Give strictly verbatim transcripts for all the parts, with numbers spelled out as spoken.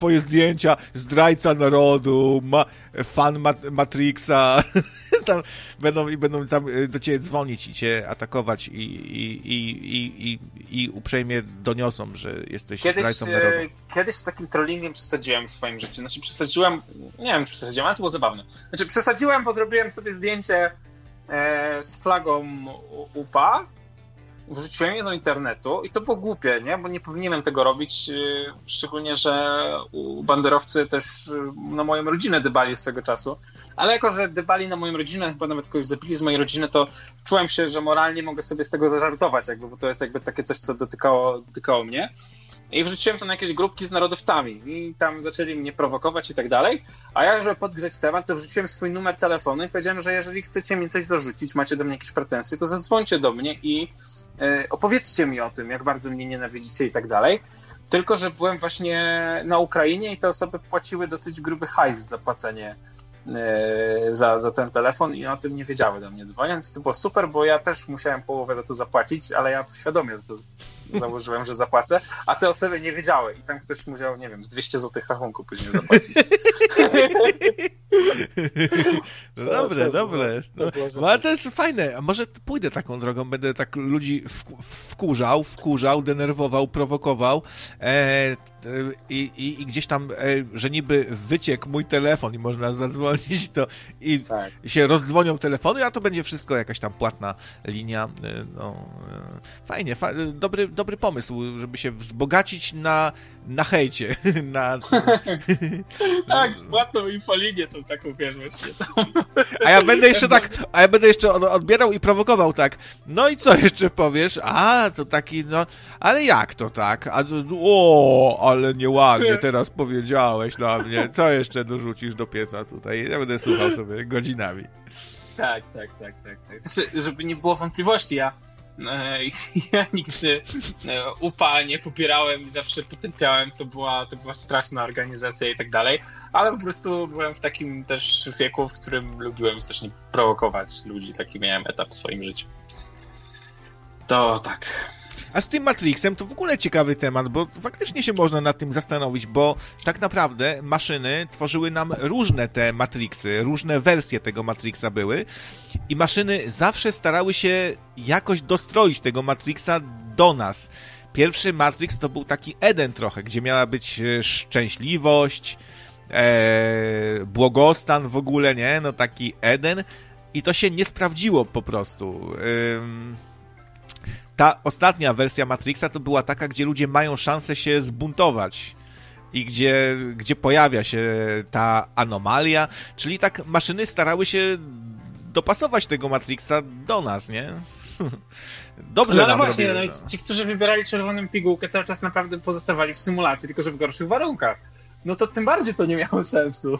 twoje zdjęcia, zdrajca narodu, ma, fan mat- Matrixa, tam będą, i będą tam do ciebie dzwonić i cię atakować i, i, i, i, i, i uprzejmie doniosą, że jesteś kiedyś, zdrajcą narodu. Kiedyś z takim trollingiem przesadziłem w swoim życiu. Znaczy przesadziłem, nie wiem czy przesadziłem, ale to było zabawne. Znaczy przesadziłem, bo zrobiłem sobie zdjęcie e, z flagą U P A, wrzuciłem je do internetu i to było głupie, nie? Bo nie powinienem tego robić, yy, szczególnie, że banderowcy też yy, na moją rodzinę dybali swego czasu, ale jako, że dybali na moją rodzinę, chyba nawet kogoś zabili z mojej rodziny, to czułem się, że moralnie mogę sobie z tego zażartować, jakby, bo to jest jakby takie coś, co dotykało, dotykało mnie. I wrzuciłem to na jakieś grupki z narodowcami i tam zaczęli mnie prowokować i tak dalej, a ja, żeby podgrzać temat, to wrzuciłem swój numer telefonu i powiedziałem, że jeżeli chcecie mi coś zarzucić, macie do mnie jakieś pretensje, to zadzwońcie do mnie i opowiedzcie mi o tym, jak bardzo mnie nienawidzicie i tak dalej. Tylko że byłem właśnie na Ukrainie i te osoby płaciły dosyć gruby hajs za płacenie za, za ten telefon i o tym nie wiedziały do mnie dzwoniąc. To było super, bo ja też musiałem połowę za to zapłacić, ale ja świadomie za to założyłem, że zapłacę, a te osoby nie wiedziały i tam ktoś musiał, nie wiem, z dwieście złotych rachunku później zapłacić. No dobre, to, to dobre. Było, to no, ale to jest fajne. A może pójdę taką drogą, będę tak ludzi wkurzał, wkurzał, denerwował, prowokował e, i, i, i gdzieś tam, e, że niby wyciekł mój telefon i można zadzwonić, to i tak. się rozdzwonią telefony, a to będzie wszystko jakaś tam płatna linia. E, no, e, fajnie, fa dobry, dobry pomysł, żeby się wzbogacić na, na hejcie. na, tak, płatną infolinię tą taką, wiesz, właśnie. A ja będę jeszcze tak, a ja będę jeszcze odbierał i prowokował tak. No i co jeszcze powiesz? A, to taki, no, ale jak to tak? A, o, ale nieładnie teraz powiedziałeś na mnie. Co jeszcze dorzucisz do pieca tutaj? Ja będę słuchał sobie godzinami. Tak, tak, tak, tak. tak. Znaczy, żeby nie było wątpliwości, ja ja nigdy U P A nie popierałem i zawsze potępiałem, to była, to była straszna organizacja i tak dalej, ale po prostu byłem w takim też wieku, w którym lubiłem strasznie prowokować ludzi, taki miałem etap w swoim życiu. To tak. A z tym Matrixem to w ogóle ciekawy temat, bo faktycznie się można nad tym zastanowić, bo tak naprawdę maszyny tworzyły nam różne te Matrixy, różne wersje tego Matrixa były i maszyny zawsze starały się jakoś dostroić tego Matrixa do nas. Pierwszy Matrix to był taki Eden trochę, gdzie miała być szczęśliwość, ee, błogostan w ogóle, nie? No taki Eden i to się nie sprawdziło po prostu. Ym... Ta ostatnia wersja Matrixa to była taka, gdzie ludzie mają szansę się zbuntować i gdzie, gdzie pojawia się ta anomalia, czyli tak maszyny starały się dopasować tego Matrixa do nas, nie? Dobrze no ale nam właśnie, robiły, no. Ci, którzy wybierali czerwoną pigułkę, cały czas naprawdę pozostawali w symulacji, tylko że w gorszych warunkach. No to tym bardziej to nie miało sensu.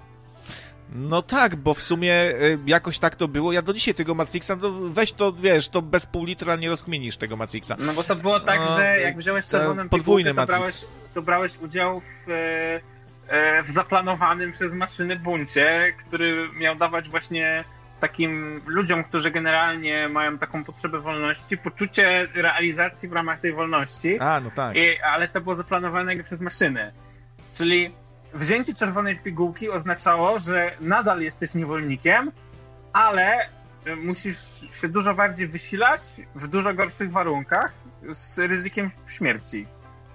No tak, bo w sumie y, jakoś tak to było. Ja do dzisiaj tego Matrixa, no weź to, wiesz, to bez pół litra nie rozkminisz tego Matrixa. No bo to było tak, no, że jak wziąłeś czerwoną pigułkę, to brałeś, to brałeś udział w, w zaplanowanym przez maszyny buncie, który miał dawać właśnie takim ludziom, którzy generalnie mają taką potrzebę wolności, poczucie realizacji w ramach tej wolności. A, no tak. I, ale to było zaplanowane przez maszyny. Czyli wzięcie czerwonej pigułki oznaczało, że nadal jesteś niewolnikiem, ale musisz się dużo bardziej wysilać w dużo gorszych warunkach z ryzykiem śmierci.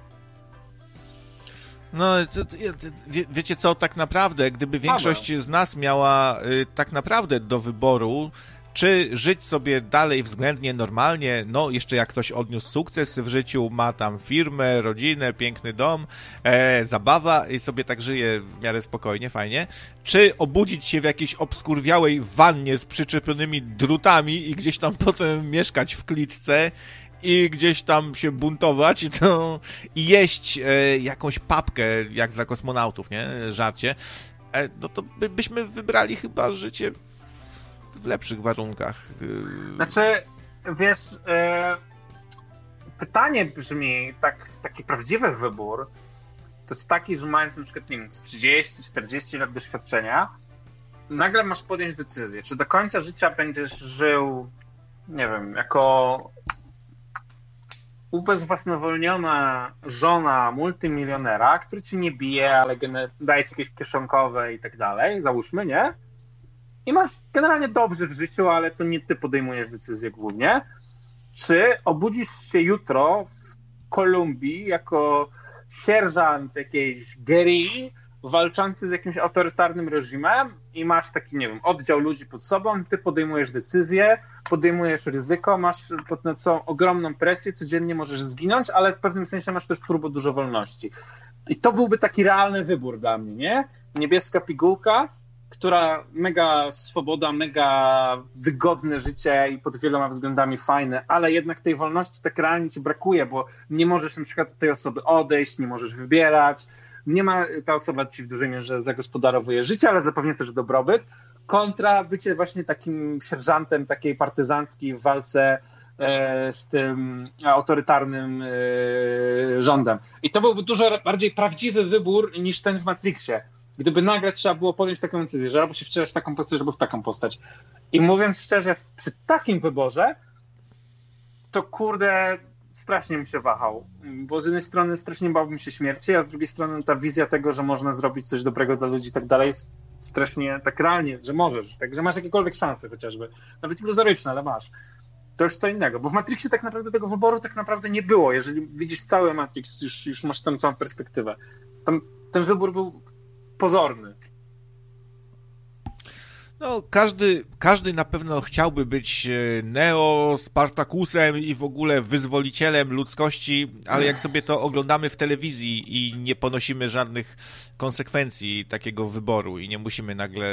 No, to, to, wie, wiecie co, tak naprawdę, gdyby większość z nas miała y, tak naprawdę do wyboru, czy żyć sobie dalej względnie normalnie, no jeszcze jak ktoś odniósł sukces w życiu, ma tam firmę, rodzinę, piękny dom, e, zabawa i sobie tak żyje w miarę spokojnie, fajnie, czy obudzić się w jakiejś obskurwiałej wannie z przyczepionymi drutami i gdzieś tam potem mieszkać w klitce i gdzieś tam się buntować to, i jeść e, jakąś papkę, jak dla kosmonautów, nie? Żarcie, e, no to by, byśmy wybrali chyba życie w lepszych warunkach. Znaczy, wiesz, e, pytanie brzmi, tak, taki prawdziwy wybór, to jest taki, że mając na przykład, nie wiem, z trzydzieści czterdzieści lat doświadczenia, nagle masz podjąć decyzję, czy do końca życia będziesz żył, nie wiem, jako ubezwłasnowolniona żona multimilionera, który ci nie bije, ale daje ci jakieś kieszonkowe i tak dalej, załóżmy, nie? I masz generalnie dobrze w życiu, ale to nie ty podejmujesz decyzję głównie. Czy obudzisz się jutro w Kolumbii jako sierżant jakiejś guerilli walczący z jakimś autorytarnym reżimem i masz taki, nie wiem, oddział ludzi pod sobą, ty podejmujesz decyzję, podejmujesz ryzyko, masz pod tą ogromną presję, codziennie możesz zginąć, ale w pewnym sensie masz też turbo dużo wolności. I to byłby taki realny wybór dla mnie, nie? Niebieska pigułka, która mega swoboda, mega wygodne życie i pod wieloma względami fajne, ale jednak tej wolności tak realnie ci brakuje, bo nie możesz na przykład od tej osoby odejść, nie możesz wybierać, nie ma ta osoba ci w dużej mierze zagospodarowuje życie, ale zapewnia też dobrobyt, kontra bycie właśnie takim sierżantem takiej partyzanckiej w walce e, z tym autorytarnym e, rządem. I to byłby dużo bardziej prawdziwy wybór niż ten w Matrixie. Gdyby nagle trzeba było podjąć taką decyzję, że albo się wcielać w taką postać, albo w taką postać. I mówiąc szczerze, przy takim wyborze, to kurde, strasznie bym się wahał. Bo z jednej strony strasznie bałbym się śmierci, a z drugiej strony ta wizja tego, że można zrobić coś dobrego dla ludzi i tak dalej, jest strasznie tak realnie, że możesz, tak, że masz jakiekolwiek szanse chociażby. Nawet iluzoryczne, ale masz. To już co innego, bo w Matrixie tak naprawdę tego wyboru tak naprawdę nie było. Jeżeli widzisz cały Matrix, już, już masz tam całą perspektywę. Tam ten wybór był pozorny. No, każdy, każdy na pewno chciałby być Neo, Spartakusem i w ogóle wyzwolicielem ludzkości, ale jak sobie to oglądamy w telewizji i nie ponosimy żadnych konsekwencji takiego wyboru i nie musimy nagle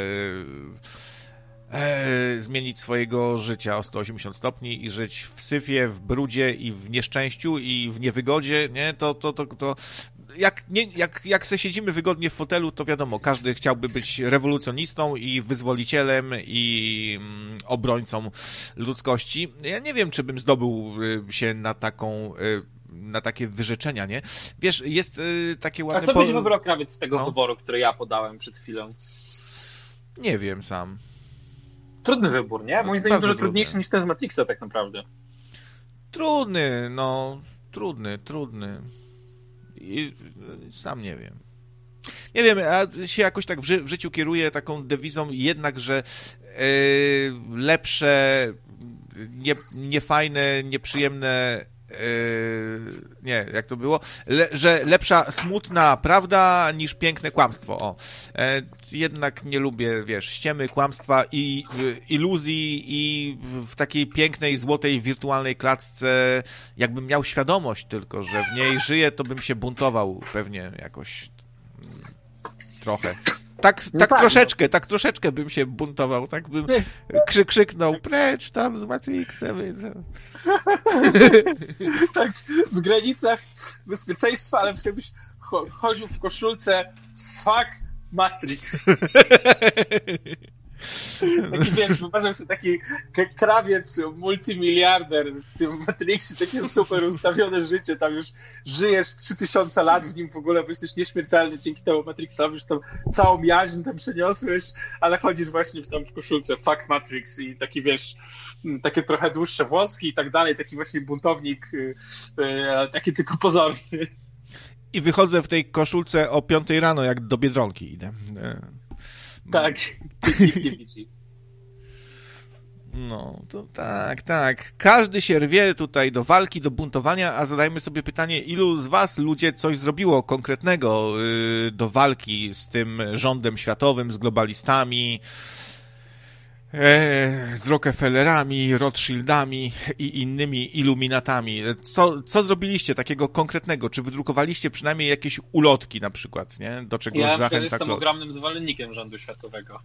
e, zmienić swojego życia o sto osiemdziesiąt stopni i żyć w syfie, w brudzie i w nieszczęściu i w niewygodzie, nie, to, to, to, to Jak, nie, jak, jak se siedzimy wygodnie w fotelu, to wiadomo, każdy chciałby być rewolucjonistą i wyzwolicielem i mm, obrońcą ludzkości. Ja nie wiem, czy bym zdobył się na taką, na takie wyrzeczenia, nie? Wiesz, jest y, takie ładne... A co byś po... wybrał, Krawiec, z tego no? wyboru, który ja podałem przed chwilą? Nie wiem sam. Trudny wybór, nie? Moim zdaniem dużo trudniejszy niż ten z Matrixa tak naprawdę. Trudny, no. Trudny, trudny. I sam nie wiem. Nie wiem, ja się jakoś tak w, ży- w życiu kieruję taką dewizą jednak, że yy, lepsze, nie, niefajne, nieprzyjemne yy, nie, jak to było? Le, że lepsza smutna prawda niż piękne kłamstwo. O. E, jednak nie lubię, wiesz, ściemy, kłamstwa i y, iluzji i w takiej pięknej, złotej, wirtualnej klatce, jakbym miał świadomość tylko, że w niej żyję, to bym się buntował pewnie jakoś mm, trochę. Tak, tak no troszeczkę, tak troszeczkę bym się buntował, tak bym krzy, krzyknął precz tam z Matrixem. Tak, w granicach bezpieczeństwa, ale wtedy byś chodził w koszulce fuck Matrix. Taki, wiesz, wyobrażam sobie taki krawiec, multimiliarder w tym Matrixie, takie super ustawione życie, tam już żyjesz trzy tysiące lat w nim w ogóle, bo jesteś nieśmiertelny dzięki temu Matrixowi, już tam całą jaźń tam przeniosłeś, ale chodzisz właśnie w, tam w koszulce fuck Matrix i taki, wiesz, takie trochę dłuższe włoski i tak dalej, taki właśnie buntownik, taki tylko pozorny. I wychodzę w tej koszulce o piątej rano, jak do Biedronki idę. Tak, nikt nie widzi. No, to tak, tak. Każdy się rwie tutaj do walki, do buntowania, a zadajmy sobie pytanie, ilu z was, ludzie, coś zrobiło konkretnego yy, do walki z tym rządem światowym, z globalistami, yy, z Rockefellerami, Rothschildami i innymi iluminatami. Co, co zrobiliście takiego konkretnego? Czy wydrukowaliście przynajmniej jakieś ulotki na przykład, nie? Do czego ja zachęca Ja jestem Klot? ogromnym zwolennikiem rządu światowego.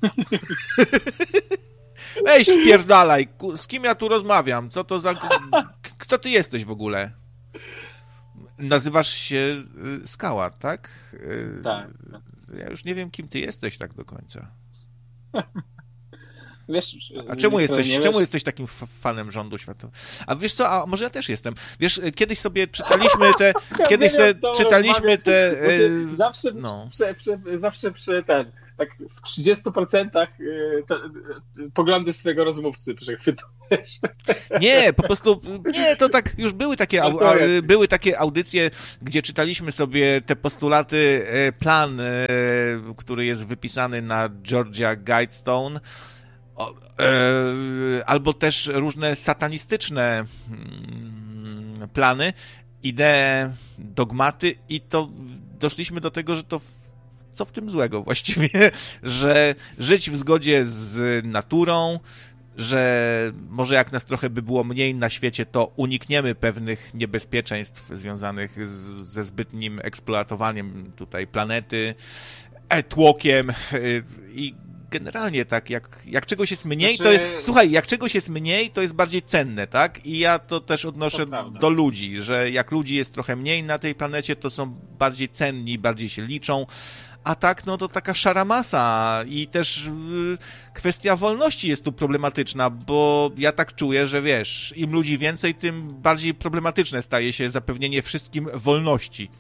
Weź spierdalaj, z kim ja tu rozmawiam? Co to za... Kto ty jesteś w ogóle? Nazywasz się Skała, tak? Tak. Ja już nie wiem, kim ty jesteś tak do końca. Wiesz, a czemu jesteś, czemu jesteś takim fanem rządu światowego? A wiesz co, a może ja też jestem. Wiesz, kiedyś sobie czytaliśmy te, ja kiedyś sobie czytaliśmy te... Yy, zawsze, no. prze, prze, zawsze przy ten, tak w trzydziestu procentach yy, te, yy, poglądy swojego rozmówcy przechwytujesz. Nie, po prostu, nie, to tak, już były takie, au, a, były takie audycje, gdzie czytaliśmy sobie te postulaty, plan, który jest wypisany na Georgia Guidestone, O, e, albo też różne satanistyczne mm, plany, idee, dogmaty i to doszliśmy do tego, że to co w tym złego właściwie, że żyć w zgodzie z naturą, że może jak nas trochę by było mniej na świecie, to unikniemy pewnych niebezpieczeństw związanych z, ze zbytnim eksploatowaniem tutaj planety, tłokiem i generalnie tak, jak, jak czegoś jest mniej, znaczy... to słuchaj, jak czegoś jest mniej, to jest bardziej cenne, tak? I ja to też odnoszę to do ludzi, że jak ludzi jest trochę mniej na tej planecie, to są bardziej cenni, bardziej się liczą, a tak, no to taka szara masa i też yy, kwestia wolności jest tu problematyczna, bo ja tak czuję, że wiesz, im ludzi więcej, tym bardziej problematyczne staje się zapewnienie wszystkim wolności.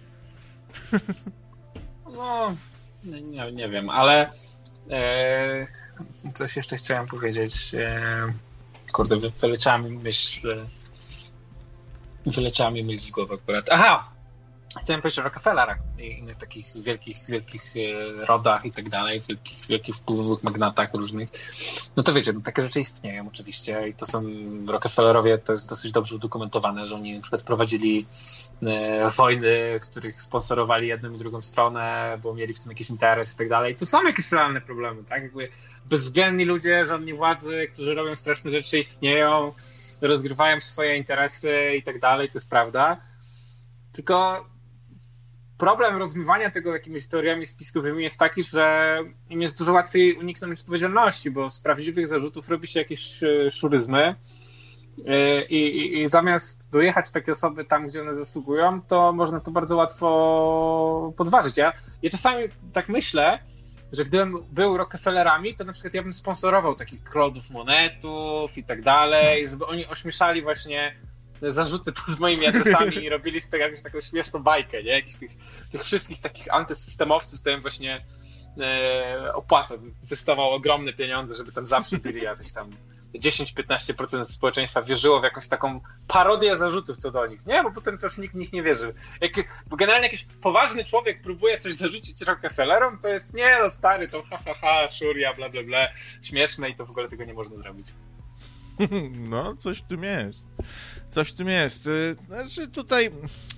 No, nie, nie wiem, ale Eee, coś jeszcze chciałem powiedzieć. Eee, kurde, wyleciała mi myśl. Wyleciała mi myśl z głowy akurat. Aha! Chciałem powiedzieć o Rockefellerach i innych takich wielkich, wielkich rodach i tak dalej, wielkich, wielkich wpływowych magnatach różnych. No to wiecie, no takie rzeczy istnieją oczywiście i to są Rockefellerowie, to jest dosyć dobrze udokumentowane, że oni na przykład prowadzili e, wojny, których sponsorowali jedną i drugą stronę, bo mieli w tym jakiś interes i tak dalej. To są jakieś realne problemy, tak? Jakby bezwzględni ludzie, żadni władzy, którzy robią straszne rzeczy, istnieją, rozgrywają swoje interesy i tak dalej, to jest prawda. Tylko problem rozmywania tego jakimiś teoriami spiskowymi jest taki, że im jest dużo łatwiej uniknąć odpowiedzialności, bo z prawdziwych zarzutów robi się jakieś szuryzmy i, i, i zamiast dojechać takie osoby tam, gdzie one zasługują, to można to bardzo łatwo podważyć. Ja, ja czasami tak myślę, że gdybym był Rockefellerami, to na przykład ja bym sponsorował takich Claude'ów Monetów i tak dalej, żeby oni ośmieszali właśnie zarzuty pod moimi adresami i robili z tego jakąś taką śmieszną bajkę, nie? Jakichś tych, tych wszystkich takich antysystemowców, to im właśnie e, opłacę. Testował ogromne pieniądze, żeby tam zawsze byli jacyś tam dziesięć do piętnastu procent społeczeństwa wierzyło w jakąś taką parodię zarzutów co do nich, nie? Bo potem też nikt w nich nie wierzy. Jak, bo generalnie jakiś poważny człowiek próbuje coś zarzucić Rockefellerom, to jest nie no stary, to ha ha ha, szuria, bla bla bla, śmieszne i to w ogóle tego nie można zrobić. No, coś w tym jest. Coś w tym jest. Znaczy tutaj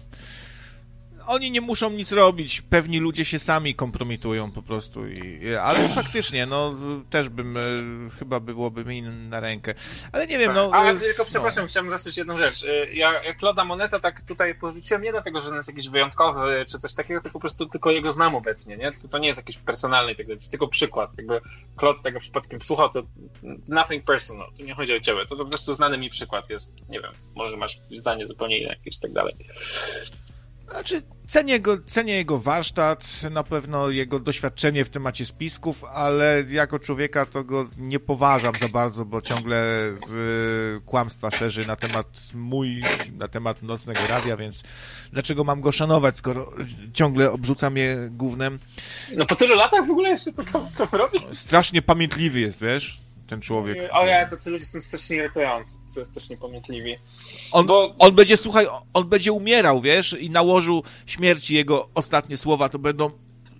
oni nie muszą nic robić. Pewni ludzie się sami kompromitują po prostu. I, ale faktycznie, no też bym, chyba byłoby mi na rękę. Ale nie wiem, no... Ale tylko przepraszam, no. Chciałem zastosować jedną rzecz. Ja, ja Claude'a Moneta tak tutaj pozycję nie dlatego, że on jest jakiś wyjątkowy czy coś takiego, tylko po prostu tylko jego znam obecnie, nie? To, to nie jest jakiś personalny, to jest tylko przykład. Jakby Claude tego przypadkiem słuchał, to nothing personal, tu nie chodzi o ciebie, to po prostu znany mi przykład jest, nie wiem, może masz zdanie zupełnie inne jakieś i tak dalej. Znaczy, cenię, go, cenię jego warsztat, na pewno jego doświadczenie w temacie spisków, ale jako człowieka to go nie poważam za bardzo, bo ciągle y, kłamstwa szerzy na temat mój, na temat Nocnego Radia, więc dlaczego mam go szanować, skoro ciągle obrzuca mnie gównem? No po tylu latach w ogóle jeszcze to, to, to robi? Strasznie pamiętliwy jest, wiesz? Ten człowiek. O ja, to ci ludzie są strasznie irytujący, co strasznie pamiętliwi. On, Bo... on będzie, słuchaj, on będzie umierał, wiesz, i na łożu śmierci jego ostatnie słowa to będą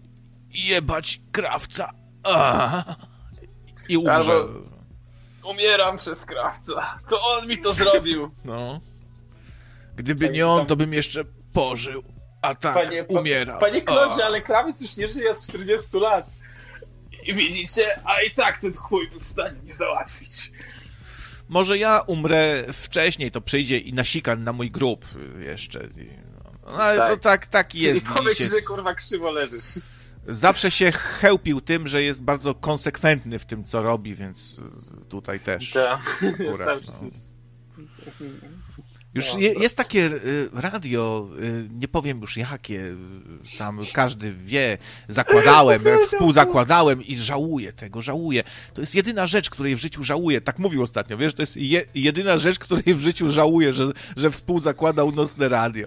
jebać krawca. Aaaa. I umrze. Albo umieram przez krawca. To on mi to zrobił. No. Gdyby tak, nie on, to bym jeszcze pożył. A tak, panie, umierał. Panie Klodzie, ale krawiec już nie żyje od czterdziestu lat. I widzicie, a i tak ten chuj był w stanie mi załatwić. Może ja umrę wcześniej, to przyjdzie i nasika na mój grób jeszcze. No, ale tak. to tak, tak jest. I powiedz, że kurwa krzywo leżysz. Zawsze się chełpił tym, że jest bardzo konsekwentny w tym, co robi, więc tutaj też Ta. akurat. No. Już No, je, jest takie y, radio, y, nie powiem już jakie, y, tam każdy wie, zakładałem, współzakładałem i żałuję tego, żałuję. To jest jedyna rzecz, której w życiu żałuję, tak mówił ostatnio, wiesz, to jest je, jedyna rzecz, której w życiu żałuję, że, że współzakładał nocne radio.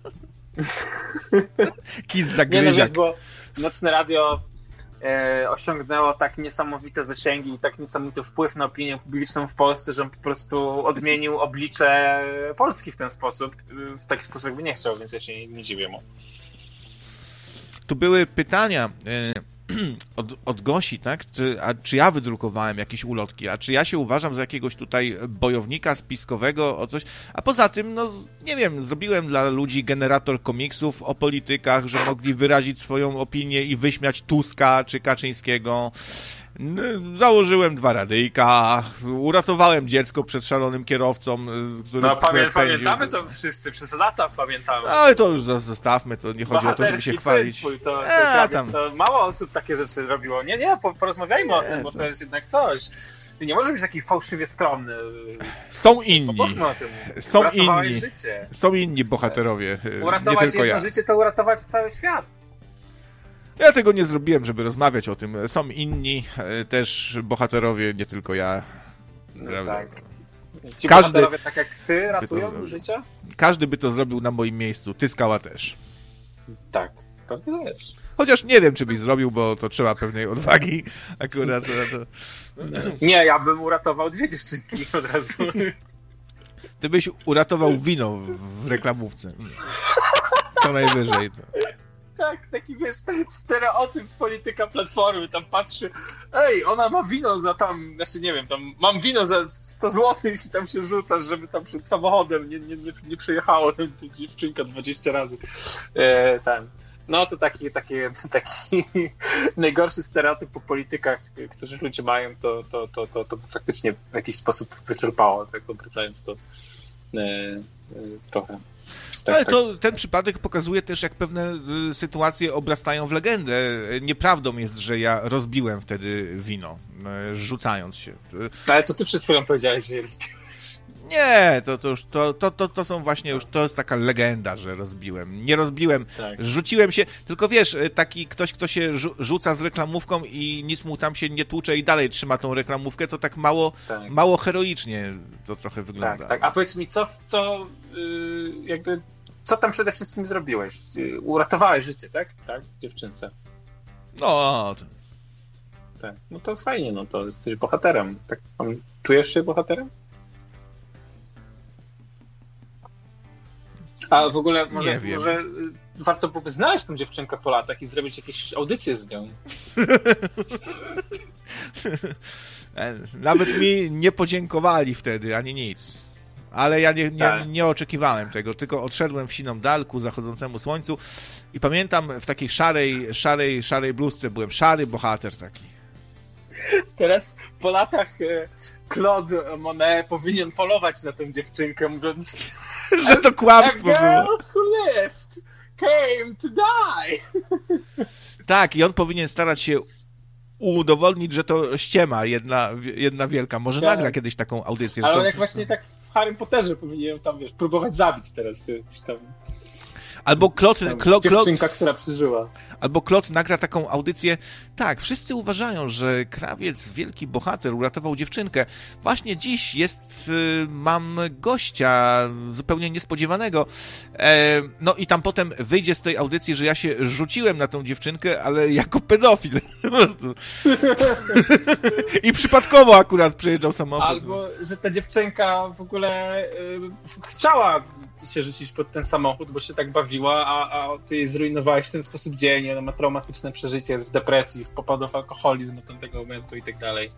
Kis zagryziak. Nie no, wiesz, bo nocne radio e, osiągnęło tak niesamowite zasięgi i tak niesamowity wpływ na opinię publiczną w Polsce, że on po prostu odmienił oblicze Polski w ten sposób. W taki sposób jakby nie chciał, więc ja się nie, nie dziwię mu. Tu były pytania y, od, od Gosi, tak? Czy, a czy ja wydrukowałem jakieś ulotki? A czy ja się uważam za jakiegoś tutaj bojownika spiskowego o coś? A poza tym, no nie wiem, zrobiłem dla ludzi generator komiksów o politykach, że mogli wyrazić swoją opinię i wyśmiać Tuska czy Kaczyńskiego. Założyłem dwa radyjka, uratowałem dziecko przed szalonym kierowcą, który No pamię, pędził. pamiętamy to wszyscy, przez lata pamiętamy. Ale to już zostawmy, to nie chodzi o to, żeby się chwalić. Twój, to, to, eee, tam. to mało osób takie rzeczy robiło. Nie, nie, porozmawiajmy eee, o tym, bo to... to jest jednak coś. Nie możesz być taki fałszywie skromny. Są inni. O tym. Są inni. Życie. Są inni bohaterowie. Uratować nie tylko jedno ja. życie to uratować cały świat. Ja tego nie zrobiłem, żeby rozmawiać o tym. Są inni też bohaterowie, nie tylko ja. No tak. Ci każdy, bohaterowie tak jak ty ratują życie? Każdy by to zrobił na moim miejscu. Ty, Skała, też. Tak, pewnie też. Chociaż nie wiem, czy byś zrobił, bo to trzeba pewnej odwagi akurat. To... Nie, ja bym uratował dwie dziewczynki od razu. Ty byś uratował wino w reklamówce. Co najwyżej. To. Tak, taki wiesz, stereotyp polityka Platformy, tam patrzy, ej, ona ma wino za tam, znaczy nie wiem, tam mam wino za sto złotych i tam się rzucasz, żeby tam przed samochodem nie, nie, nie, nie przyjechało ten, ten dziewczynka dwadzieścia razy. E, ten. No to taki, taki, taki najgorszy stereotyp po politykach, którzy ludzie mają, to, to, to, to, to faktycznie w jakiś sposób wyczerpało, tak obracając to e, e, trochę. Tak, ale tak. to ten przypadek pokazuje też, jak pewne y, sytuacje obrastają w legendę. Nieprawdą jest, że ja rozbiłem wtedy wino, y, rzucając się. Ale to ty przed chwilą powiedziałeś, że je rozbiłeś. Nie, to, to już to, to, to, to są właśnie już, to jest taka legenda, że rozbiłem. Nie rozbiłem, tak. Rzuciłem się, tylko wiesz, taki ktoś, kto się rzu- rzuca z reklamówką i nic mu tam się nie tłucze i dalej trzyma tą reklamówkę, to tak mało, tak. mało heroicznie to trochę wygląda. Tak, tak. A powiedz mi, co, co yy, jakby, co tam przede wszystkim zrobiłeś? Yy, uratowałeś życie, tak? Tak, dziewczynce. No, to... tak. No to fajnie, no to jesteś bohaterem. Tak, czujesz się bohaterem? A w ogóle może, może warto byłoby znaleźć tą dziewczynkę po latach i zrobić jakieś audycje z nią. Nawet mi nie podziękowali wtedy, ani nic. Ale ja nie, nie, tak. nie oczekiwałem tego, tylko odszedłem w siną dal ku zachodzącemu słońcu i pamiętam, w takiej szarej, szarej, szarej bluzce byłem, szary bohater taki. Teraz po latach Claude Monet powinien polować na tę dziewczynkę, mówiąc, że to kłamstwo a girl było. who lived came to die. Tak, i on powinien starać się udowodnić, że to ściema jedna, jedna wielka. Może tak. nagra kiedyś taką audycję. Ale że on to jak właśnie tak w Harrym Potterze powinien tam, wiesz, próbować zabić teraz tam... Albo Klot, Klot, dziewczynka, która przeżyła. Albo Klot nagra taką audycję. Tak, wszyscy uważają, że krawiec, wielki bohater, uratował dziewczynkę. Właśnie dziś jest, y, mam gościa zupełnie niespodziewanego. E, no i tam potem wyjdzie z tej audycji, że ja się rzuciłem na tą dziewczynkę, ale jako pedofil. Po prostu. I przypadkowo akurat przejeżdżał samochód. Albo, że ta dziewczynka w ogóle y, chciała się rzucić pod ten samochód, bo się tak bawiła, a, a ty jej zrujnowałeś w ten sposób dzień, ona ma traumatyczne przeżycie, jest w depresji, popadł w alkoholizm od tamtego momentu i tak dalej.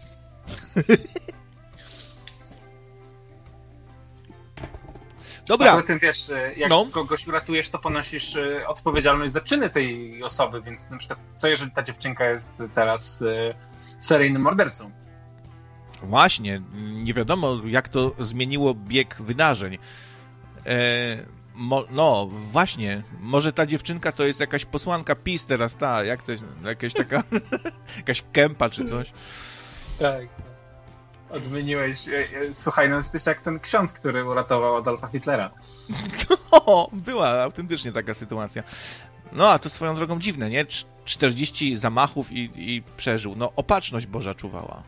Dobra. A poza tym wiesz, jak no. kogoś uratujesz, to ponosisz odpowiedzialność za czyny tej osoby, więc na przykład co jeżeli ta dziewczynka jest teraz seryjnym mordercą? Właśnie, nie wiadomo jak to zmieniło bieg wydarzeń. E, mo, no, właśnie, może ta dziewczynka to jest jakaś posłanka PiS teraz, ta, jak to jest, jakaś taka, jakaś kępa czy coś. Tak. Odmieniłeś. Słuchaj, no jesteś jak ten ksiądz, który uratował Adolfa Hitlera. O, była autentycznie taka sytuacja. No, a to swoją drogą dziwne, nie? czterdzieści zamachów i, i przeżył. No, opatrzność Boża czuwała.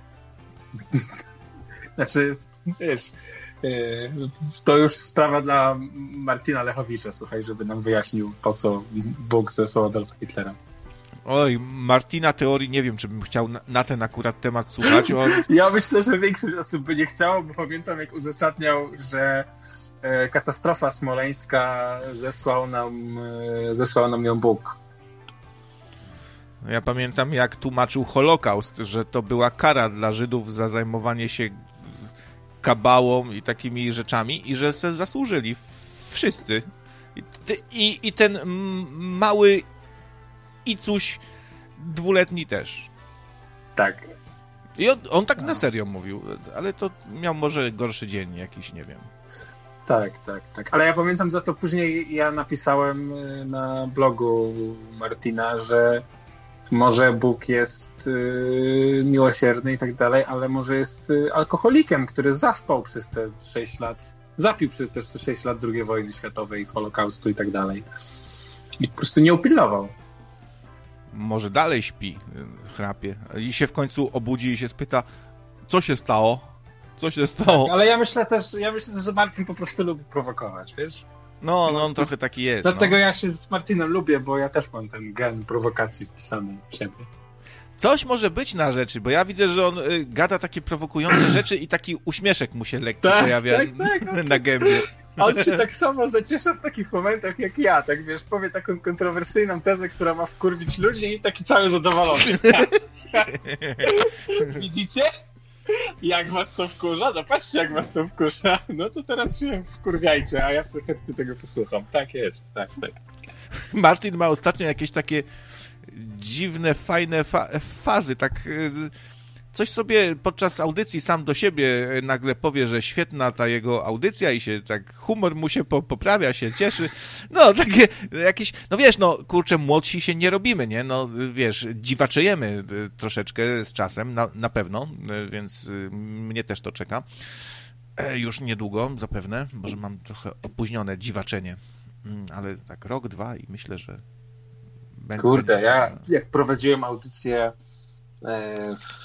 Znaczy, wiesz, to już sprawa dla Martina Lechowicza, słuchaj, żeby nam wyjaśnił, po co Bóg zesłał Adolfa Hitlera. Oj, Martina teorii nie wiem, czy bym chciał na, na ten akurat temat słuchać. On... Ja myślę, że większość osób by nie chciało, bo pamiętam, jak uzasadniał, że e, katastrofa smoleńska zesłał nam, e, zesłał nam ją Bóg. Ja pamiętam, jak tłumaczył Holokaust, że to była kara dla Żydów za zajmowanie się kabałą i takimi rzeczami i że se zasłużyli wszyscy. I, i, i ten mały Icuś dwuletni też. Tak. I on, on tak no. na serio mówił, ale to miał może gorszy dzień jakiś, nie wiem. Tak, tak, tak. Ale ja pamiętam za to później ja napisałem na blogu Martina, że może Bóg jest yy, miłosierny i tak dalej, ale może jest yy, alkoholikiem, który zaspał przez te sześć lat, zapił przez te sześć lat drugiej wojny światowej, Holokaustu i tak dalej. I po prostu nie upilnował. Może dalej śpi, chrapie. I się w końcu obudzi i się spyta, co się stało? Co się stało? Tak, ale ja myślę też, ja myślę, że Martin po prostu lubi prowokować, wiesz? No, no on trochę taki jest. Dlatego no. ja się z Martinem lubię, bo ja też mam ten gen prowokacji wpisany w siebie. Coś może być na rzeczy, bo ja widzę, że on y, gada takie prowokujące rzeczy i taki uśmieszek mu się lekko tak, pojawia tak, tak, na gębie. On się tak samo zaciesza w takich momentach jak ja, tak wiesz, powie taką kontrowersyjną tezę, która ma wkurwić ludzi i taki cały zadowolony. Widzicie? Jak was to wkurza? No patrzcie, jak was to wkurza. No to teraz się wkurwiajcie, a ja sobie chętnie tego posłucham. Tak jest, tak, tak. Martin ma ostatnio jakieś takie dziwne, fajne fa- fazy, tak... Coś sobie podczas audycji sam do siebie nagle powie, że świetna ta jego audycja i się tak humor mu się po, poprawia, się cieszy. No, takie jakieś, no wiesz, no kurczę, młodsi się nie robimy, nie? No wiesz, dziwaczejemy troszeczkę z czasem, na, na pewno, więc mnie też to czeka. Już niedługo, zapewne, może mam trochę opóźnione dziwaczenie, ale tak rok, dwa i myślę, że... Kurde, ja jak prowadziłem audycję W,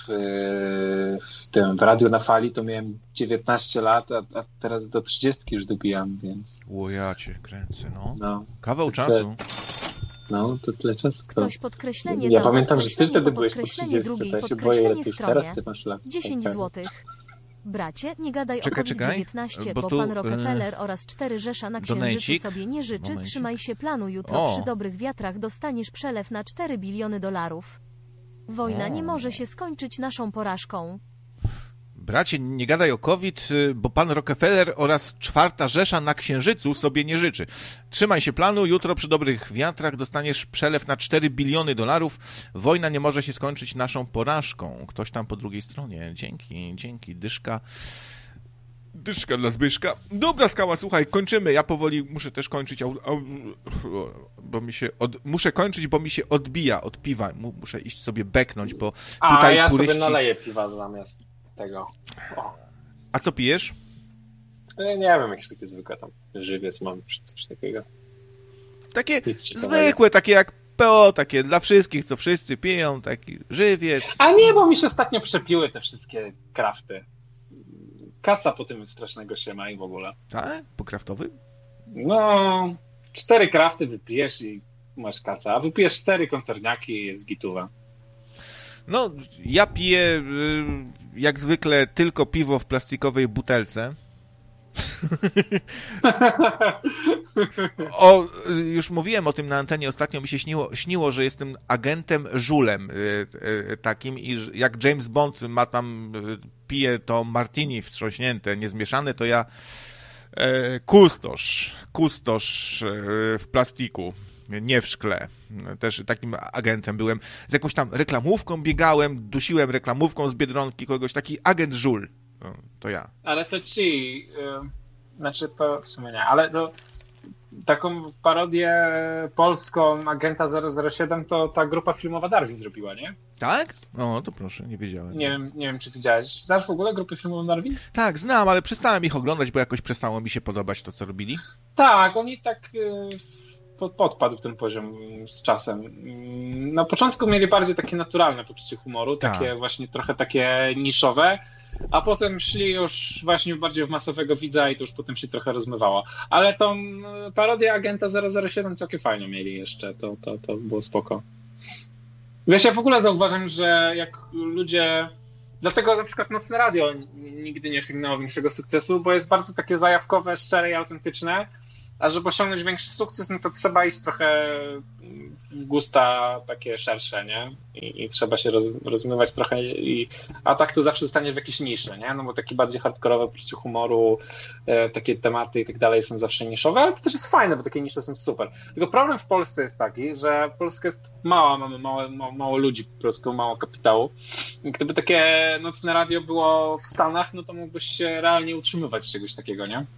w tym w Radiu na Fali to miałem dziewiętnaście lat, a, a teraz do trzydziestki już dobijam, więc... O, ja cię kręcę, no. no Kawał czasu. No, to tyle czasu. Ktoś podkreślenie Ja dał, pamiętam, że ty wtedy byłeś po podkreślenie trzydziestce, drugiej, to ja się boję, ile ty już stronie. teraz ty masz lat. dziesięć złotych. Bracie, nie gadaj Czekaj, o kowid dziewiętnaście, bo bo, tu, pan Rockefeller e, oraz cztery Rzesza na donajcik. Księżycu sobie nie życzy. Momencik. Trzymaj się planu, jutro O. przy dobrych wiatrach dostaniesz przelew na cztery biliony dolarów. Wojna O. nie może się skończyć naszą porażką. Bracie, nie gadaj o COVID, bo pan Rockefeller oraz czwarta Rzesza na Księżycu sobie nie życzy. Trzymaj się planu, jutro przy dobrych wiatrach dostaniesz przelew na cztery biliony dolarów. Wojna nie może się skończyć naszą porażką. Ktoś tam po drugiej stronie. Dzięki, dzięki, dyszka. Dyszka dla Zbyszka. Dobra, Skała, słuchaj, kończymy. Ja powoli muszę też kończyć, au, au, bo mi się od, muszę kończyć, bo mi się odbija od piwa. Muszę iść sobie beknąć, bo A tutaj ja puryści... sobie naleję piwa zamiast tego. O. A co pijesz? Nie, nie wiem, jakieś takie zwykłe tam żywiec mam, czy coś takiego. Takie Nic zwykłe, takie jak P O, takie dla wszystkich, co wszyscy piją, taki żywiec. A nie, bo mi się ostatnio przepiły te wszystkie krafty. Kaca po tym strasznego się ma i w ogóle. Tak? Po kraftowym? No, cztery krafty wypijesz i masz kaca, a wypijesz cztery koncerniaki i jest gituwa. No, ja piję y, jak zwykle tylko piwo w plastikowej butelce. O, już mówiłem o tym na antenie ostatnio, mi się śniło, śniło że jestem agentem żulem y, y, takim i jak James Bond ma tam, y, pije to martini wstrząśnięte, niezmieszane, to ja y, kustosz, kustosz y, w plastiku, nie w szkle. Też takim agentem byłem. Z jakąś tam reklamówką biegałem, dusiłem reklamówką z Biedronki kogoś, taki agent żul. No, to ja. Ale to ci... Y- Znaczy to w sumie nie, ale to taką parodię polską Agenta zero zero siedem to ta grupa filmowa Darwin zrobiła, nie? Tak? O, to proszę, nie wiedziałem. Nie wiem, nie wiem, czy widziałeś. Znasz w ogóle grupę filmową Darwin? Tak, znam, ale przestałem ich oglądać, bo jakoś przestało mi się podobać to, co robili. Tak, oni tak y, podpadł ten poziom z czasem. Na początku mieli bardziej takie naturalne poczucie humoru, Tak. takie właśnie trochę takie niszowe, a potem szli już właśnie bardziej w masowego widza i to już potem się trochę rozmywało. Ale tą y, parodię Agenta zero zero siedem całkiem fajnie mieli jeszcze, to, to, to było spoko. Wiesz, ja w ogóle zauważam, że jak ludzie... Dlatego na przykład Nocne Radio nigdy nie osiągnęło większego sukcesu, bo jest bardzo takie zajawkowe, szczere i autentyczne, a żeby osiągnąć większy sukces, no to trzeba iść trochę w gusta takie szersze, nie? I, i trzeba się roz, rozmywać trochę, i, a tak to zawsze zostanie w jakiejś niszy, nie? No bo takie bardziej hardkorowe poczucie humoru, e, takie tematy i tak dalej są zawsze niszowe, ale to też jest fajne, bo takie nisze są super. Tylko problem w Polsce jest taki, że Polska jest mała, mamy małe, mało, mało ludzi, po prostu mało kapitału. I gdyby takie Nocne Radio było w Stanach, no to mógłbyś się realnie utrzymywać z czegoś takiego, nie?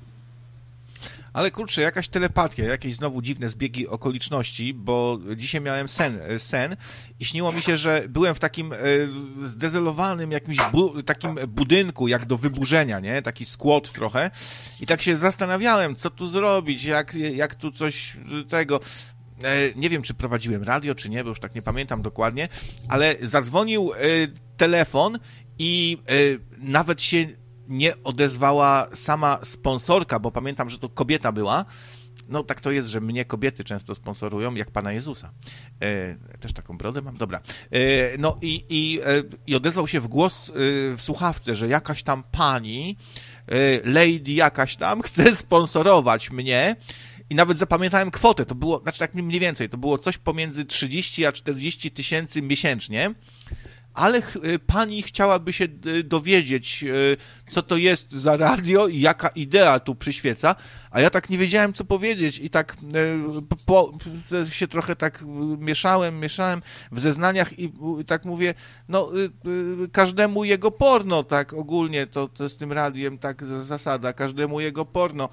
Ale kurczę, jakaś telepatia, jakieś znowu dziwne zbiegi okoliczności, bo dzisiaj miałem sen, sen i śniło mi się, że byłem w takim e, zdezelowanym jakimś bu, takim budynku, jak do wyburzenia, nie? Taki skłot trochę i tak się zastanawiałem, co tu zrobić, jak, jak tu coś tego... E, nie wiem, czy prowadziłem radio, czy nie, bo już tak nie pamiętam dokładnie, ale zadzwonił e, telefon i e, nawet się nie odezwała sama sponsorka, bo pamiętam, że to kobieta była. No tak to jest, że mnie kobiety często sponsorują, jak Pana Jezusa. E, też taką brodę mam? Dobra. E, no i, i, e, i odezwał się w głos e, w słuchawce, że jakaś tam pani, e, lady jakaś tam, chce sponsorować mnie. I nawet zapamiętałem kwotę, to było, znaczy tak mniej więcej, to było coś pomiędzy trzydzieści a czterdzieści tysięcy miesięcznie, ale pani chciałaby się dowiedzieć, co to jest za radio i jaka idea tu przyświeca, a ja tak nie wiedziałem, co powiedzieć i tak po, się trochę tak mieszałem, mieszałem w zeznaniach i tak mówię, no każdemu jego porno, tak ogólnie to, to z tym radiem tak zasada, każdemu jego porno.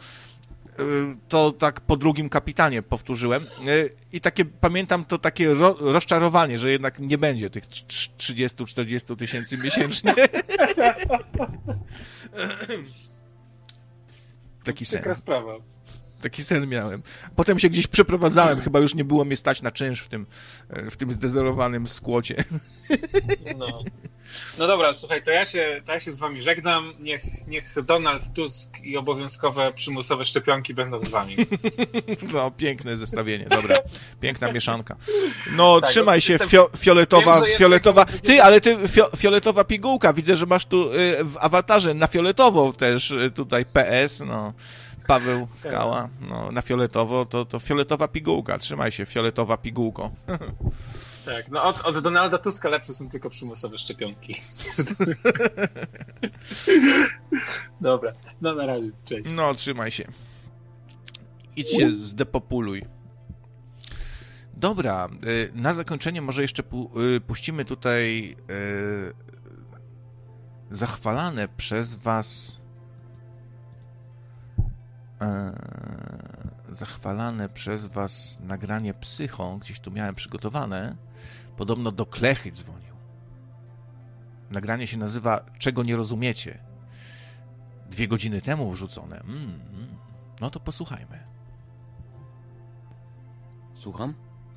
To tak po drugim kapitanie powtórzyłem i takie, pamiętam to takie ro, rozczarowanie, że jednak nie będzie tych trzydzieści do czterdziestu tysięcy miesięcznie. Taki sen. Taka sprawa. Taki sen miałem. Potem się gdzieś przeprowadzałem, chyba już nie było mnie stać na czynsz w tym, w tym zdezelowanym skłocie. No. No dobra, słuchaj, to ja się, to ja się z wami żegnam. Niech, niech Donald Tusk i obowiązkowe przymusowe szczepionki będą z wami. No, piękne zestawienie, dobra. Piękna mieszanka. No, tak, trzymaj się, jestem... fio, fioletowa, Wiem, fioletowa... Ty, ale ty, fio, fioletowa pigułka, widzę, że masz tu y, w awatarze na fioletowo też y, tutaj P S, no. Paweł Skała, no, na fioletowo, to, to fioletowa pigułka. Trzymaj się, fioletowa pigułko. Tak, no od, od Donalda Tuska lepsze są tylko przymusowe szczepionki. Dobra, no na razie, cześć. No, trzymaj się. Idź się zdepopuluj. Dobra, na zakończenie może jeszcze pu- puścimy tutaj zachwalane przez was zachwalane przez was nagranie Psycho, gdzieś tu miałem przygotowane. Podobno do Klechy dzwonił. Nagranie się nazywa Czego nie rozumiecie. Dwie godziny temu wrzucone. Mm, mm. No to posłuchajmy. Słucham?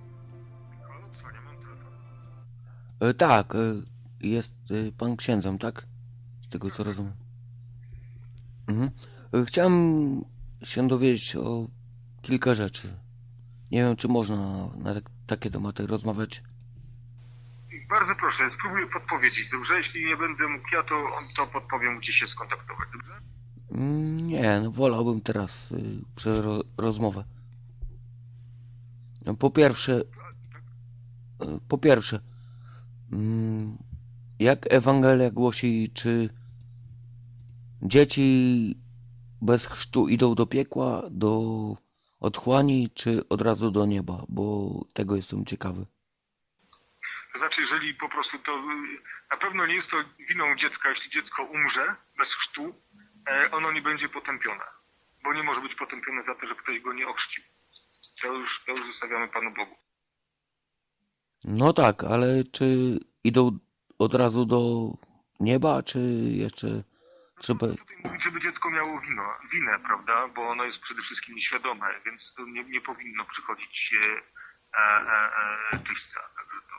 E, tak, e, jest e, pan księdzem, tak? Z tego co rozumiem. Mhm. E, chciałem się dowiedzieć o kilka rzeczy. Nie wiem, czy można na tak, takie tematy rozmawiać. Bardzo proszę, spróbuję podpowiedzieć, dobrze? Jeśli nie będę mógł ja, to, to podpowiem, gdzie się skontaktować, dobrze? Mm, nie, no wolałbym teraz y, przez ro, rozmowę. No, po pierwsze, y, po pierwsze, y, jak Ewangelia głosi, czy dzieci bez chrztu idą do piekła, do otchłani, czy od razu do nieba? Bo tego jestem ciekawy. To znaczy, jeżeli po prostu to na pewno nie jest to winą dziecka, jeśli dziecko umrze bez chrztu, ono nie będzie potępione, bo nie może być potępione za to, że ktoś go nie ochrzcił. To już, to już zostawiamy Panu Bogu. No tak, ale czy idą od razu do nieba, czy jeszcze trzeba... No tutaj mówić, żeby dziecko miało wino, winę, prawda? Bo ono jest przede wszystkim nieświadome, więc to nie, nie powinno przychodzić e, e, e, czyśćca. Także to...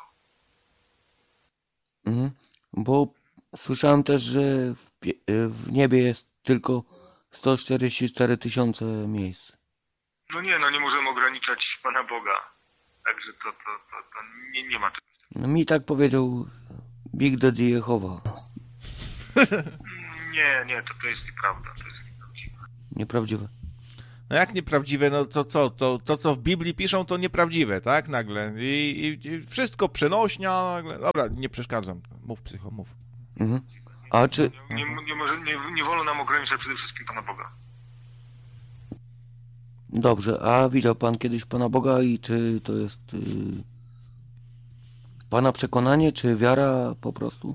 Mhm. Bo słyszałem też, że w, pie- w niebie jest tylko sto czterdzieści cztery tysiące miejsc. No nie, no nie możemy ograniczać Pana Boga. Także to, to, to, to nie, nie ma czegoś takiego. No, mi tak powiedział Big Daddy Jehowa. Nie, nie, to, to jest nieprawda. To jest nieprawdziwe. Nieprawdziwe. No jak nieprawdziwe, no to co? To, to co w Biblii piszą, to nieprawdziwe, tak? Nagle. I, i, i wszystko przenośnia, nagle. Dobra, nie przeszkadzam. Mów, psycho, mów. Mhm. A czy... Nie, nie, może, nie, nie wolno nam ograniczać przede wszystkim Pana Boga. Dobrze, a widział pan kiedyś Pana Boga i czy to jest y, Pana przekonanie, czy wiara po prostu?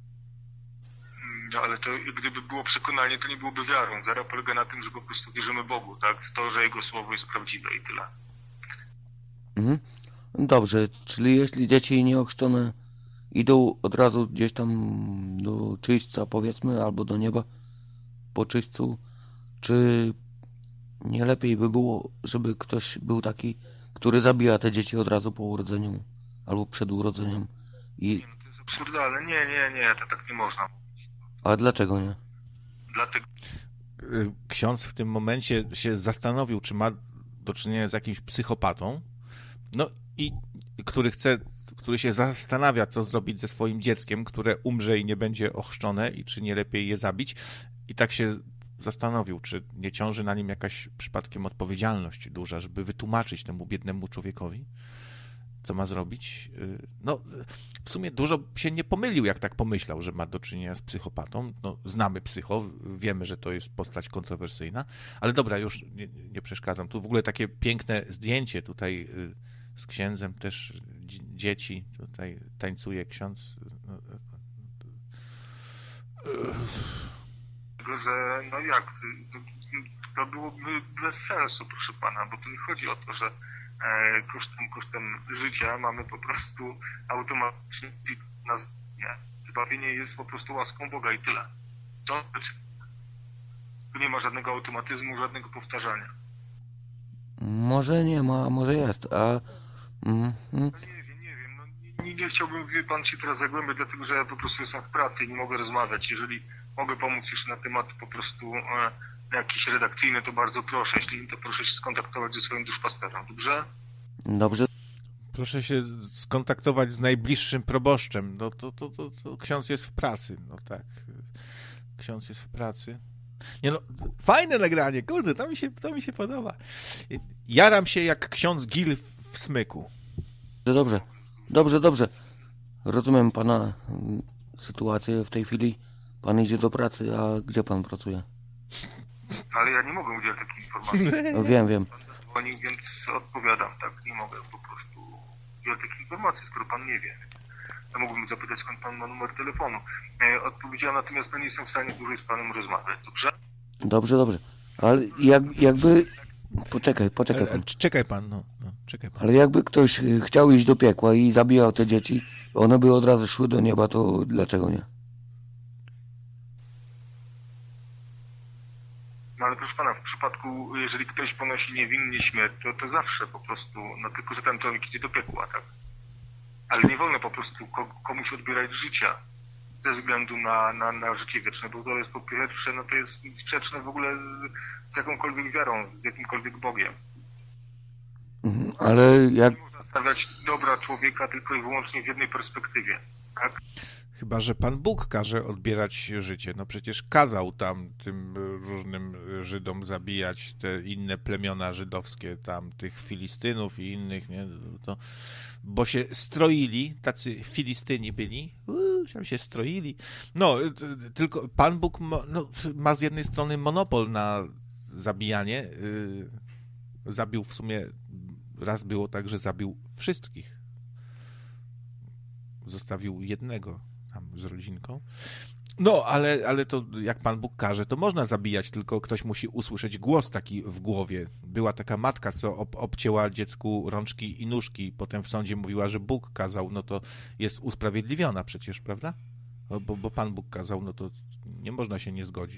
No ale to gdyby było przekonanie, to nie byłoby wiarą. Wiara polega na tym, że po prostu wierzymy Bogu, tak? W to, że Jego Słowo jest prawdziwe i tyle. Mhm. Dobrze, czyli jeśli dzieci nieochrzczone idą od razu gdzieś tam do czyśćca, powiedzmy, albo do nieba po czyśćcu, czy nie lepiej by było, żeby ktoś był taki, który zabija te dzieci od razu po urodzeniu albo przed urodzeniem? I... Nie, no to jest absurdalne. Nie, nie, nie, to tak nie można. A dlaczego nie? Dlatego... Ksiądz w tym momencie się zastanowił, czy ma do czynienia z jakimś psychopatą, no i który chce, który się zastanawia, co zrobić ze swoim dzieckiem, które umrze i nie będzie ochrzczone i czy nie lepiej je zabić. I tak się zastanowił, czy nie ciąży na nim jakaś przypadkiem odpowiedzialność duża, żeby wytłumaczyć temu biednemu człowiekowi, co ma zrobić. No, w sumie dużo się nie pomylił, jak tak pomyślał, że ma do czynienia z psychopatą. No, znamy psycho, wiemy, że to jest postać kontrowersyjna, ale dobra, już nie, nie przeszkadzam. Tu w ogóle takie piękne zdjęcie tutaj z księdzem, też dzieci, tutaj tańcuje ksiądz. Że no jak, to byłoby bez sensu, proszę pana, bo tu nie chodzi o to, że e, kosztem, kosztem życia mamy po prostu automatycznie nazwanie. Zbawienie jest po prostu łaską Boga i tyle. To tu nie ma żadnego automatyzmu, żadnego powtarzania. Może nie ma, może jest, a... Mm, mm. No nie wiem, nie wiem, no nie, nie chciałbym, wie pan, się teraz zagłębiać, dlatego że ja po prostu jestem w pracy i nie mogę rozmawiać. Jeżeli mogę pomóc jeszcze na temat po prostu e, jakiś redakcyjny, to bardzo proszę. Jeśli nie, to proszę się skontaktować ze swoim duszpasterzem, dobrze? Dobrze. Proszę się skontaktować z najbliższym proboszczem. No to, to, to, to ksiądz jest w pracy. No tak. Ksiądz jest w pracy. Nie no, fajne nagranie, kurde, to mi się, to mi się podoba. Jaram się jak ksiądz Gil w smyku. Dobrze, dobrze, dobrze. Rozumiem pana mm, sytuację w tej chwili. Pan idzie do pracy, a gdzie pan pracuje? Ale ja nie mogę udzielić takiej informacji. No, wiem, wiem. Pan zadzwonił, więc odpowiadam, tak? Nie mogę po prostu udzielić takiej informacji, skoro pan nie wie. Ja mógłbym zapytać, skąd pan ma numer telefonu. E, odpowiedziałem, natomiast no nie jestem w stanie dłużej z panem rozmawiać, dobrze? Dobrze, dobrze. Ale jak, jakby... Poczekaj, poczekaj pan. E, czekaj pan, no, no, czekaj pan. Ale jakby ktoś y, chciał iść do piekła i zabijał te dzieci, one by od razu szły do nieba, to dlaczego nie? No ale proszę pana, w przypadku, jeżeli ktoś ponosi niewinnie śmierć, to, to zawsze po prostu, no tylko, że ten człowiek idzie do piekła, tak? Ale nie wolno po prostu komuś odbierać życia ze względu na, na, na życie wieczne, bo to jest po pierwsze, no to jest sprzeczne w ogóle z, z jakąkolwiek wiarą, z jakimkolwiek Bogiem. Mhm, ale jak... Nie można stawiać dobra człowieka tylko i wyłącznie w jednej perspektywie, tak? Chyba że Pan Bóg każe odbierać życie. No przecież kazał tam tym różnym Żydom zabijać te inne plemiona żydowskie, tam tych Filistynów i innych, nie? To, bo się stroili, tacy Filistyni byli, uuu, tam się stroili. No, t- tylko Pan Bóg ma, no, ma z jednej strony monopol na zabijanie. Yy, zabił w sumie, raz było tak, że zabił wszystkich. Zostawił jednego. tam z rodzinką. No, ale, ale to jak Pan Bóg każe, to można zabijać, tylko ktoś musi usłyszeć głos taki w głowie. Była taka matka, co ob, obcięła dziecku rączki i nóżki, potem w sądzie mówiła, że Bóg kazał, no to jest usprawiedliwiona przecież, prawda? Bo, bo Pan Bóg kazał, no to nie można się nie zgodzić.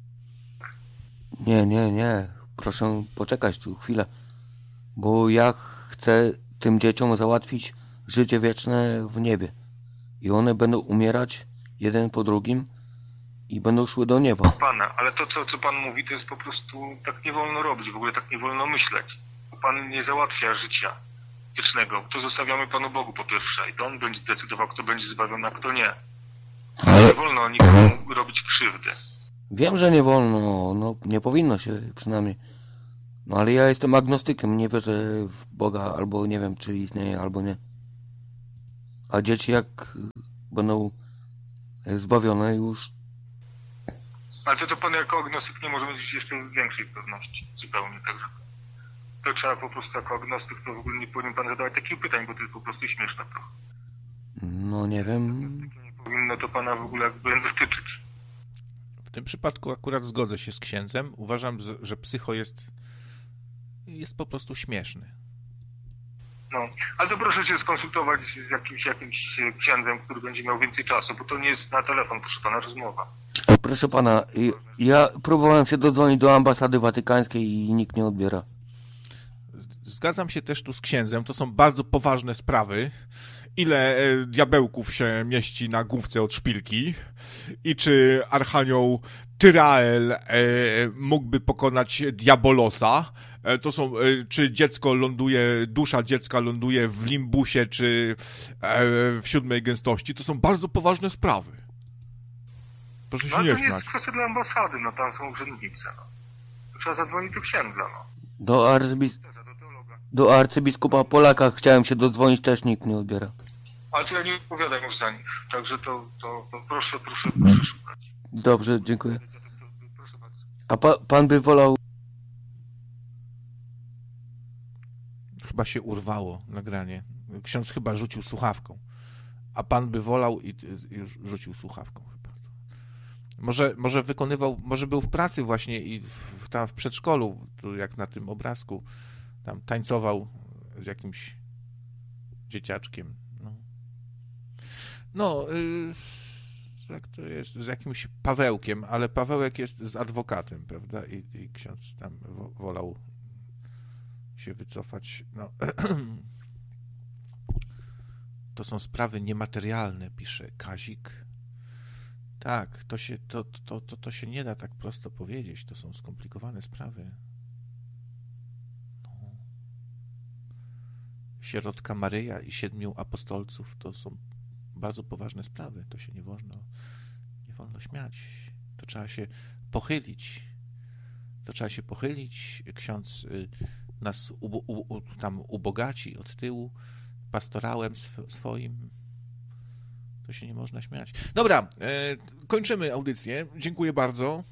Nie, nie, nie. Proszę poczekać tu chwilę. Bo ja chcę tym dzieciom załatwić życie wieczne w niebie. I one będą umierać jeden po drugim i będą szły do nieba. Pana, ale to, co, co pan mówi, to jest po prostu tak nie wolno robić, w ogóle tak nie wolno myśleć. Bo pan nie załatwia życia wiecznego. To zostawiamy Panu Bogu po pierwsze i to On będzie decydował, kto będzie zbawiony, a kto nie. Ale... Nie wolno nikomu robić krzywdy. Wiem, że nie wolno, no nie powinno się przynajmniej. No ale ja jestem agnostykiem, nie wierzę w Boga, albo nie wiem, czy istnieje, albo nie. A dzieci jak będą zbawione już... Ale to, to pan jako agnostyk nie może mieć jeszcze większej pewności zupełnie, także to trzeba po prostu jako agnostyk, to w ogóle nie powinien pan zadawać takich pytań, bo to jest po prostu śmieszne trochę. No nie wiem... Nie powinno to pana w ogóle jakby dotyczyć. W tym przypadku akurat zgodzę się z księdzem. Uważam, że psycho jest, jest po prostu śmieszny. No, ale to proszę się skonsultować z jakimś, jakimś księdzem, który będzie miał więcej czasu, bo to nie jest na telefon, proszę pana, rozmowa. O, proszę pana, ja próbowałem się dodzwonić do ambasady watykańskiej i nikt nie odbiera. Zgadzam się też tu z księdzem, to są bardzo poważne sprawy. Ile e, diabełków się mieści na główce od szpilki i czy archanioł Tyrael e, móggłby pokonać Diabolosa. E, to są, e, czy dziecko ląduje, dusza dziecka ląduje w limbusie, czy e, w siódmej gęstości. To są bardzo poważne sprawy. Proszę się no, nie to nie śmiać. jest kwestia dla ambasady, no tam są urzędnicy, no. Trzeba zadzwonić do księdza, no. Do, arcybis... do arcybiskupa Polaka chciałem się dodzwonić, też nikt nie odbiera. Ale to ja nie odpowiadam już za nich, także to, to, to proszę, proszę, proszę szukać. Dobrze, dziękuję. Proszę bardzo. A pa, pan by wolał... Chyba się urwało nagranie. Ksiądz chyba rzucił słuchawką. A pan by wolał i, i już rzucił słuchawką chyba. Może, może wykonywał, może był w pracy właśnie i w, tam w przedszkolu, tu jak na tym obrazku, tam tańcował z jakimś dzieciaczkiem. No, no yy, jak to jest, z jakimś Pawełkiem, ale Pawełek jest z adwokatem, prawda? I, i ksiądz tam wo, wolał się wycofać. No. To są sprawy niematerialne, pisze Kazik. Tak, to się, to, to, to, to się nie da tak prosto powiedzieć. To są skomplikowane sprawy. No. Sierotka Maryja i siedmiu apostolców to są bardzo poważne sprawy. To się nie wolno, nie wolno śmiać. To trzeba się pochylić. To trzeba się pochylić. Ksiądz y, nas u, u, u, tam ubogaci od tyłu pastorałem sw- swoim. To się nie można śmiać. Dobra, e, kończymy audycję. Dziękuję bardzo.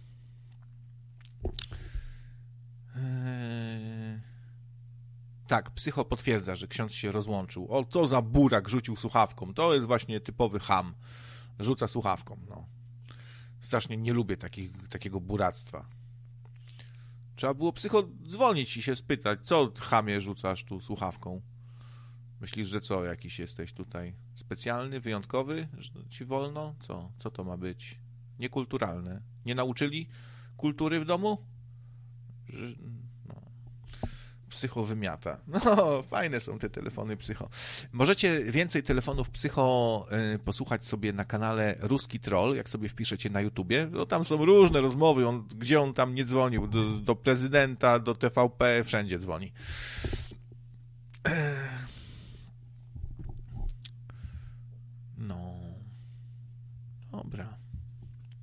E, tak, psycho potwierdza, że ksiądz się rozłączył. O, co za burak rzucił słuchawką. To jest właśnie typowy cham. Rzuca słuchawką, no. Strasznie nie lubię takich, takiego buractwa. Trzeba było psycho dzwonić i się spytać, co chamie rzucasz tu słuchawką? Myślisz, że co, jakiś jesteś tutaj specjalny, wyjątkowy, że ci wolno? Co? Co to ma być? Niekulturalne. Nie nauczyli kultury w domu? Że, no. Psycho wymiata. No, fajne są te telefony psycho. Możecie więcej telefonów psycho y, posłuchać sobie na kanale Ruski Troll, jak sobie wpiszecie na YouTubie. No, tam są różne rozmowy, on, gdzie on tam nie dzwonił. Do, do prezydenta, do T V P, wszędzie dzwoni. No, dobra.